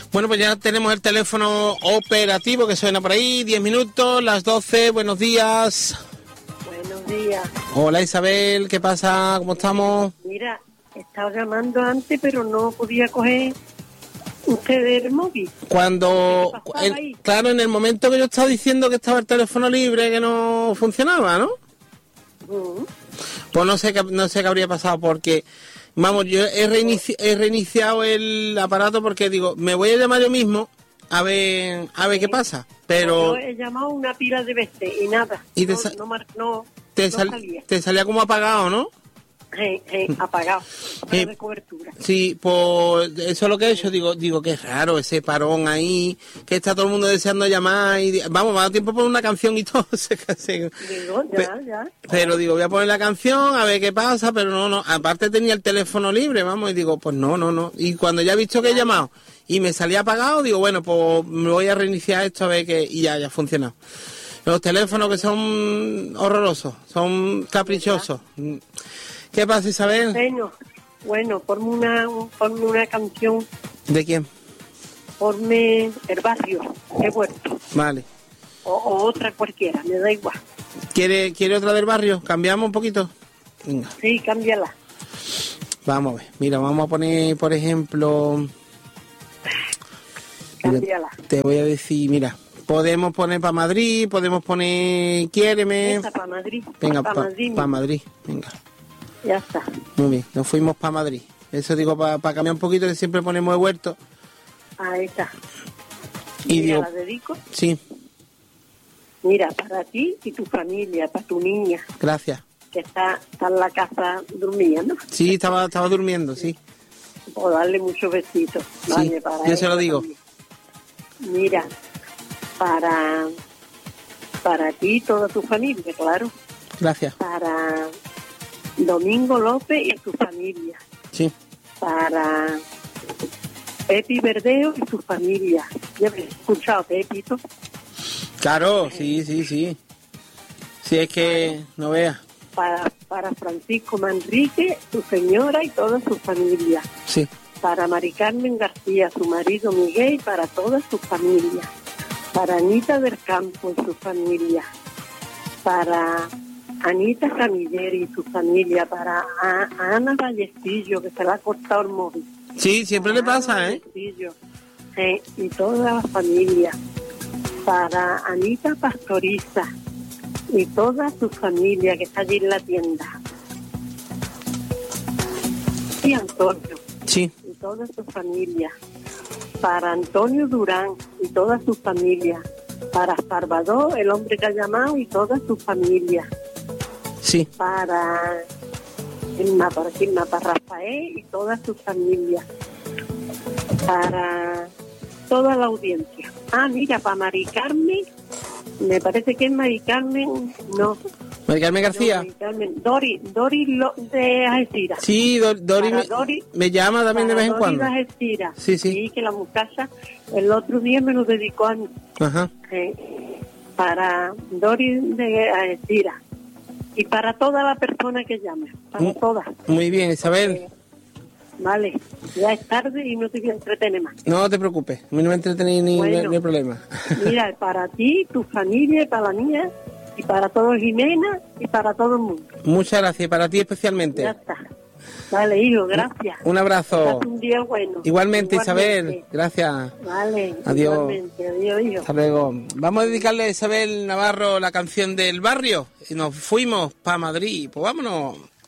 Bueno, pues ya tenemos el teléfono operativo que suena por ahí, 10 minutos, las 12, buenos días. Buenos días. Hola Isabel, ¿qué pasa? ¿Cómo estamos? Mira, estaba llamando antes, pero no podía coger usted el móvil. Cuando, ¿Qué pasaba ahí? claro, en el momento que yo estaba diciendo que estaba el teléfono libre, que no funcionaba, ¿no? Pues no sé qué habría pasado, porque, vamos, yo he reiniciado el aparato porque digo, me voy a llamar yo mismo a ver qué pasa, pero... Yo he llamado una pila de veces y nada, Y no salía. te salía como apagado, ¿no? Apagado, de cobertura. Sí, pues eso es lo que he hecho, digo que es raro ese parón ahí, que está todo el mundo deseando llamar y vamos, me ha dado tiempo por una canción y todo. Digo, ya. Pero digo, voy a poner la canción a ver qué pasa, pero no, aparte tenía el teléfono libre, vamos, y digo, pues no. Y cuando ya he visto que he llamado y me salía apagado, digo, bueno, pues me voy a reiniciar esto a ver que y ya ha funcionado. Los teléfonos que son horrorosos, son caprichosos. ¿Qué pasa, Isabel? Bueno, ponme una canción. ¿De quién? Ponme El Barrio, he vuelto. Vale. O otra cualquiera, me da igual. ¿Quiere otra del barrio? ¿Cambiamos un poquito? Venga. Sí, cámbiala. Vamos a ver. Mira, vamos a poner, por ejemplo... Cámbiala. Mira, te voy a decir, mira, podemos poner para Madrid, podemos poner Quiéreme. Para Madrid. Venga, para Madrid, venga. Ya está. Muy bien, nos fuimos para Madrid. Eso digo, para cambiar un poquito, que siempre ponemos de huerto. Ahí está. Y digo, ¿la dedico? Sí. Mira, para ti y tu familia, para tu niña. Gracias. Que está en la casa durmiendo. Sí, estaba durmiendo, sí. O darle muchos besitos. Sí, Vale, para yo se lo digo. También. Mira, para ti y toda tu familia, claro. Gracias. Para Domingo López y su familia. Sí. Para Pepi Verdeo y su familia. ¿Ya has escuchado, Pepito? Claro, sí. Sí, es que no veas. Para Francisco Manrique, su señora y toda su familia. Sí. Para Mari Carmen García, su marido Miguel y para toda su familia. Para Anita del Campo y su familia. Para Anita Camilleri y su familia. Para Ana Vallecillo, que se le ha cortado el móvil. Sí, siempre le pasa, ¿eh? Y toda la familia. Para Anita Pastoriza y toda su familia que está allí en la tienda. Y Antonio. Sí. Y toda su familia. Para Antonio Durán y toda su familia. Para Salvador, el hombre que ha llamado, y toda su familia. Sí. Para Rafael y toda su familia. Para toda la audiencia. Mira, para Mari Carmen, me parece que es Mari Carmen, no. Mari Carmen García. No, Mari Carmen, Dori de Algeciras. Sí, Dori me llama también de vez en cuando. Dori de Algeciras. Sí. Sí, que la muchacha el otro día me lo dedicó a mí. Ajá. Para Dori de Algeciras. Y para toda la persona que llame, para todas. Muy bien, Isabel. Vale, ya es tarde y no te voy a entretener más. No te preocupes, a mí no me entretenéis ni hay problema. Mira, para ti, tu familia, para la mía, y para todo Jimena, y para todo el mundo. Muchas gracias, y para ti especialmente. Ya está. Vale, hijo, gracias. Un abrazo. Un día bueno. Igualmente, Isabel, gracias. Vale, adiós. Igualmente. Adiós, hijo. Hasta luego. Vamos a dedicarle a Isabel Navarro la canción del barrio y nos fuimos para Madrid. Pues vámonos.